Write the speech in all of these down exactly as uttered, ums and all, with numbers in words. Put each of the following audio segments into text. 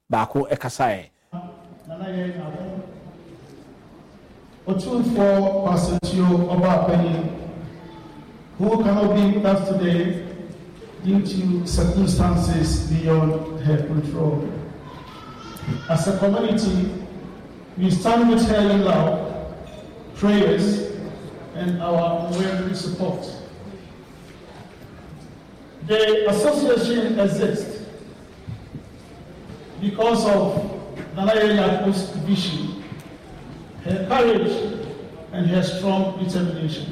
baako ekasae Otunfo Pastor Tio Obapeni, who cannot be with us today due to circumstances beyond her control. As a community, we stand with her in love, prayers, and our unwavering support. The association exists because of Nana Yako's vision, her courage, and her strong determination.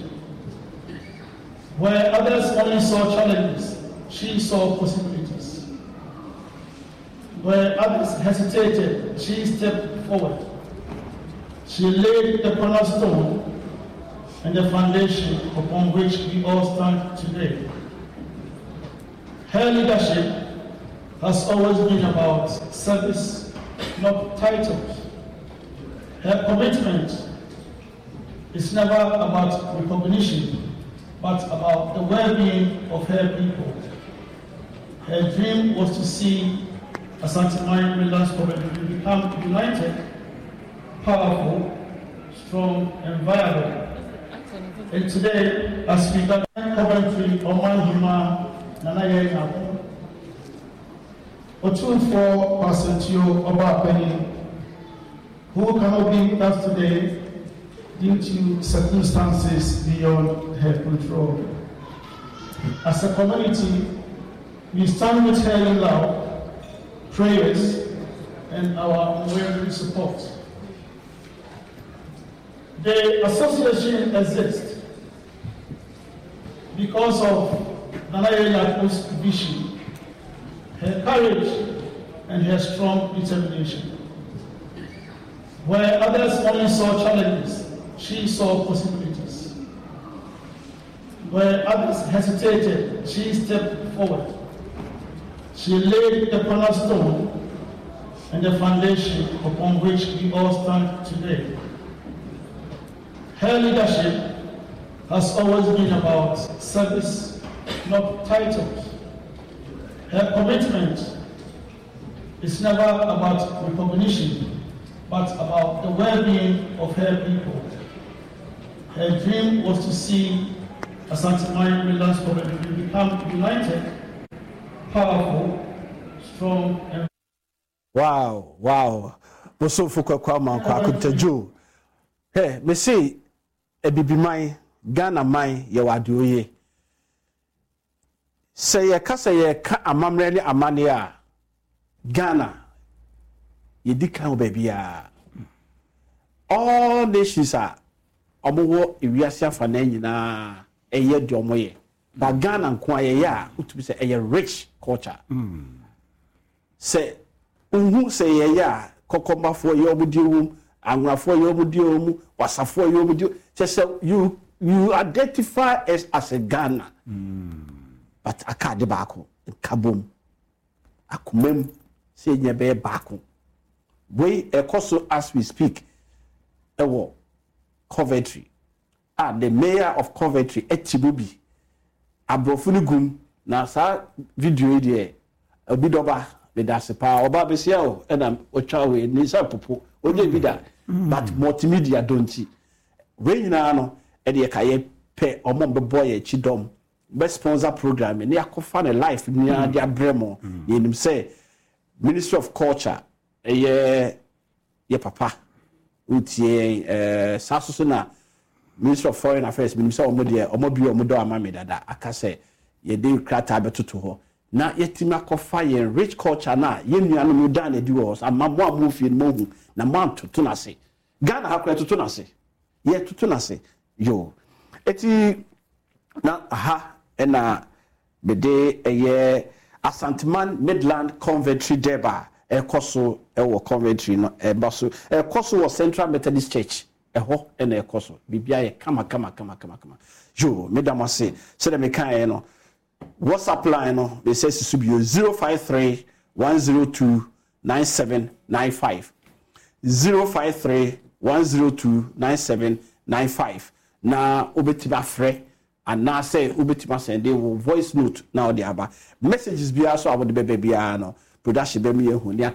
Where others only saw challenges, she saw possibilities. Where others hesitated, she stepped forward. She laid the cornerstone and the foundation upon which we all stand today. Her leadership has always been about service, not titles. Her commitment is never about recognition, but about the well-being of her people. Her dream was to see Asante Mine Midlands community become united, powerful, strong, and viable. And today, as we gather in Coventry, Oman Hima, Nanaye Nabo, Otunfo Pastor Tio Obapeni, who cannot be with us today due to circumstances beyond her control. As a community, we stand with her in love, prayers, and our unwavering support. The association exists because of Nana Yako's vision, her courage, and her strong determination. Where others only saw challenges, she saw possibilities. Where others hesitated, she stepped forward. She laid the cornerstone and the foundation upon which we all stand today. Her leadership has always been about service, not titles. Her commitment is never about recognition, but about the well-being of her people. Her dream was to see Asante Mine Midlands community become united, powerful, strong, and wow, wow. Boso fuko kwa manko akutejo. Hey, me say ebibi mai Ghana mai ye wadoye. Say ye kasa ye ka amamre ni amane a Ghana yedi kan baby a all nations are omowo ewiase afa na nyina eye de omoye ba Ghana nko aye ya utumi say eye rich culture mm. Say unhu say ye ya kokombafo ye omudi wum anwafo ye omudi omu wasafo ye omudi say you you identify as as a Ghana mm. But akade baako kabom akumem say nyebe baako we ekoso as we speak ewo Coventry ah the mayor of Coventry Etibubi abrofuni gum na sa video dey obidoba be dasepa oba be sia o na otwa we ni sa popo oje bida but multimedia don't we nyina no e dey kaye pe omom be boy chidom be sponsor program ni akofa na life ni ade abremo yenim say Ministry of Culture ye ye papa utie eh saso na Ministry of Foreign Affairs minister omo de omo bi omo do amame dada aka say ye de krata betoto ho na yetima kofa ye rich culture na ye nuanu mu da na di wo amamo amofie no hu na man toto na se Ghana hakwa toto na se ye toto na se yo eti na aha ena bede eye Asante Mine Midland Coventry Deba ekoso ewo Coventry no ebaso ekoso wo Central Methodist Church eho ena ekoso bibia ye kama kama kama kama kama yo medama se se de mekan no WhatsApp line no they say subio zero five three one zero two nine seven nine five zero five three one zero two nine seven nine five na obetiba frɛ ana say obetiba send a voice note na odi aba messages bia so abode bebe bia no production be me ehu